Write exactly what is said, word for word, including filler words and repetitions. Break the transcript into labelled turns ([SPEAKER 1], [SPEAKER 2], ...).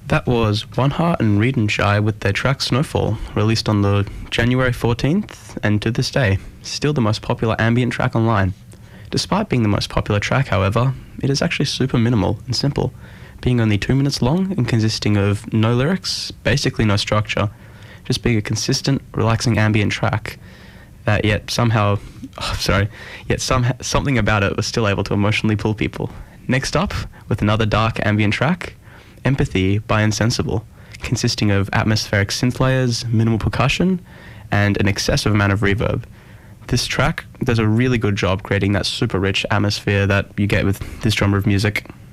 [SPEAKER 1] That was One Heart and Reed and Shy with their track Snowfall, released on the January fourteenth, and to this day, still the most popular ambient track online. Despite being the most popular track, however, it is actually super minimal and simple, being only two minutes long and consisting of no lyrics, basically no structure, just being a consistent, relaxing ambient track that yet somehow, oh, sorry, yet somehow, something about it was still able to emotionally pull people. Next up, with another dark ambient track, Empathy by Insensible, consisting of atmospheric synth layers, minimal percussion, and an excessive amount of reverb. This track does a really good job creating that super rich atmosphere that you get with this genre of music.